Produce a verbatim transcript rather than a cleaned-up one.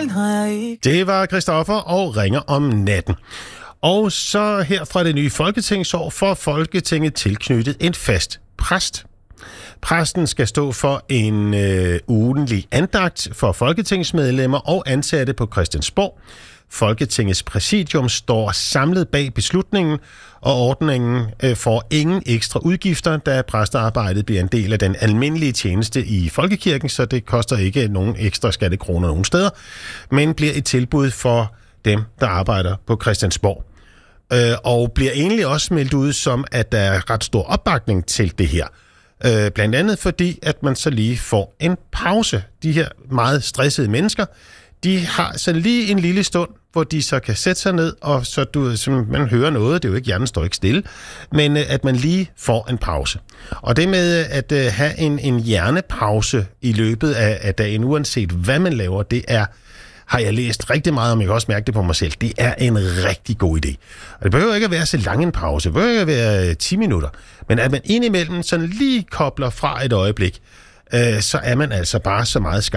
den har jeg ikke. Det var Christoffer og Ringer om natten. Og så her fra det nye folketingsår får Folketinget tilknyttet en fast præst. Præsten skal stå for en øh, ugenlig andagt for folketingsmedlemmer og ansatte på Christiansborg. Folketingets præsidium står samlet bag beslutningen, og ordningen øh, får ingen ekstra udgifter, da præstearbejdet bliver en del af den almindelige tjeneste i folkekirken, så det koster ikke nogen ekstra skattekroner nogen steder, men bliver et tilbud for dem, der arbejder på Christiansborg. Øh, og bliver egentlig også meldt ud som, at der er ret stor opbakning til det her. Øh, blandt andet fordi, at man så lige får en pause. De her meget stressede mennesker, de har så lige en lille stund, hvor de så kan sætte sig ned, og så du, så man hører noget, det er jo ikke, hjernen står ikke stille, men at man lige får en pause. Og det med at have en, en hjernepause i løbet af, af dagen, uanset hvad man laver, det er, har jeg læst rigtig meget om, jeg kan også mærke det på mig selv, det er en rigtig god idé. Og det behøver ikke at være så lang en pause, det behøver ikke at være ti minutter, men at man indimellem sådan lige kobler fra et øjeblik, øh, så er man altså bare så meget skarp.